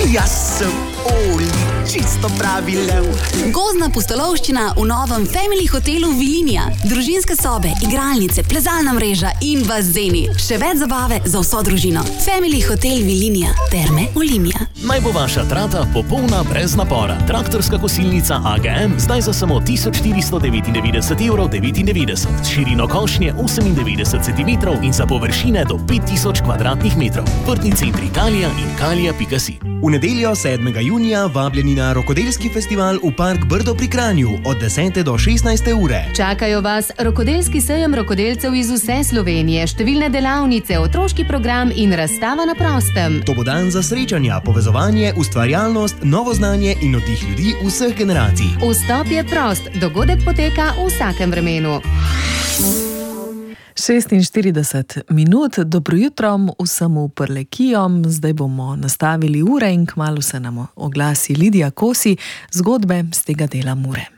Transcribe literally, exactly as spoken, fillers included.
Jaz sem Oli, čisto pravi lev. Gozdna pustolovščina v novem Family hotelu Vilinija. Družinske sobe, igralnice, plezalna mreža in bazeni. Še več zabave za vso družino. Family hotel Vilinija. Terme Olimia. Naj bo vaša trata popolna brez napora. Traktorska kosilnica A G M zdaj za samo tisoč štiristo devetindevetdeset evrov devetindevetdeset. Širino košnje osemindevetdeset centimetrov in za površine do pet tisoč kvadratnih metrov. Vrtni centri Kalija in kalija pika si. V nedeljo sedmega junija vabljeni na rokodelski festival v Park Brdo pri Kranju od desete do šestnajste ure. Čakajo vas rokodelski sejem rokodelcev iz vse Slovenije, številne delavnice, otroški program in razstava na prostem. To bo dan za srečanja, povezovanje, ustvarjalnost, novo znanje in oddih ljudi vseh generacij. Vstop je prost, dogodek poteka v vsakem vremenu. šestinštirideset minut, dobro jutro vsemu Prlekijom. Zdaj bomo nastavili ure in kmalu se nam oglasi Lidija Kosi, zgodbe z tega dela Mure.